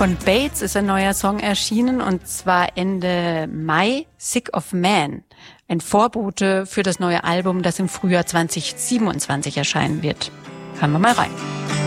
Von Bates ist ein neuer Song erschienen, und zwar Ende Mai, Sick of Man. Ein Vorbote für das neue Album, das im Frühjahr 2027 erscheinen wird. Hören wir mal rein.